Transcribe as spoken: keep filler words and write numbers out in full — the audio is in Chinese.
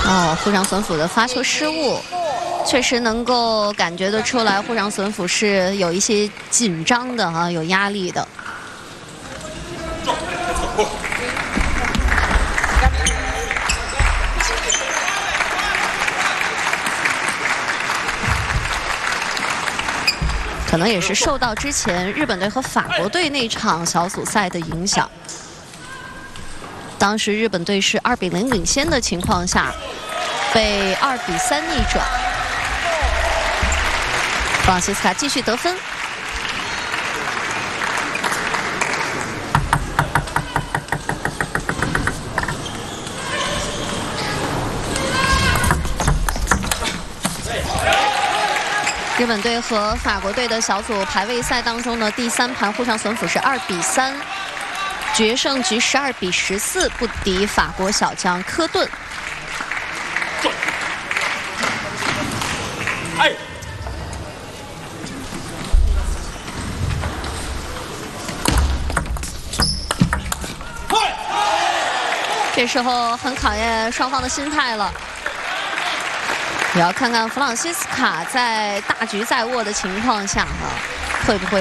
哦，沪上隼辅的发球失误，确实能够感觉得出来，沪上隼辅是有一些紧张的啊，有压力的。可能也是受到之前日本队和法国队那场小组赛的影响。当时日本队是二比零领先的情况下，被二比三逆转。弗朗西斯卡继续得分。日本队和法国队的小组排位赛当中呢，第三盘沪上隼辅是二比三，决胜局十二比十四不敌法国小将科顿。哎，这时候很考验双方的心态了。也要看看弗朗西斯卡在大局在握的情况下哈，会不会